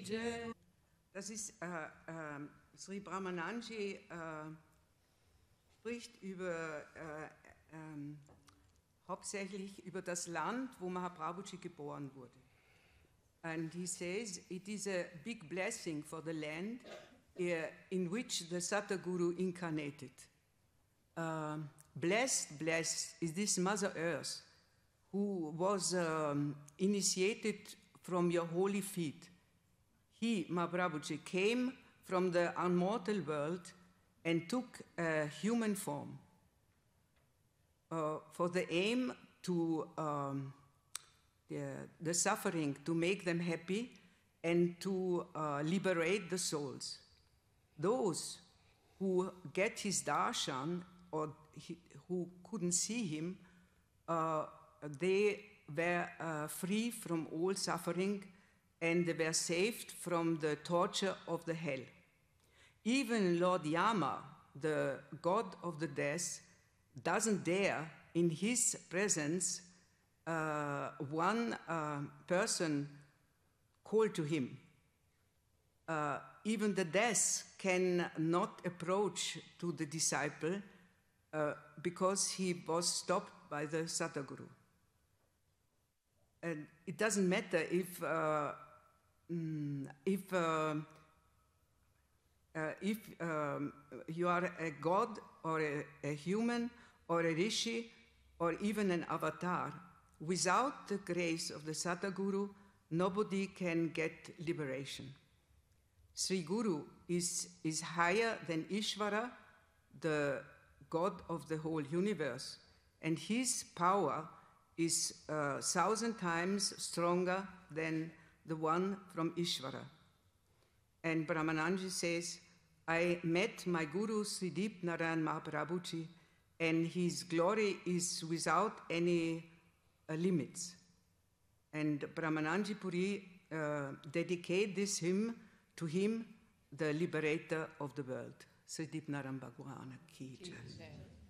Ki Jai. Das ist, Sri Brahmananji spricht über, hauptsächlich über das Land, wo Mahaprabhuji geboren wurde. And he says it is a big blessing for the land in which the Sataguru incarnated. Blessed is this Mother Earth who was initiated from your holy feet. He, Mahaprabhuji, came from the unmortal world and took a human form for the aim to the suffering, to make them happy and to liberate the souls. Those who get his darshan or who couldn't see him, they were free from all suffering and they were saved from the torture of the hell. Even Lord Yama, the god of the death, doesn't dare in his presence one person call to him. Even the death cannot approach to the disciple because he was stopped by the Sataguru. And it doesn't matter if you are a god or a human or a rishi or even an avatar. Without the grace of the Sataguru, nobody can get liberation. Sri Guru is higher than Ishvara, the God of the whole universe, and his power is 1,000 times stronger than the one from Ishvara. And Brahmananji says, I met my Guru Sridip Narayan Mahaprabhuji, and his glory is without any limits. And Brahmananji Puri dedicate this hymn to him, the liberator of the world. Sridip Narayan Bhagwan Ki Jai.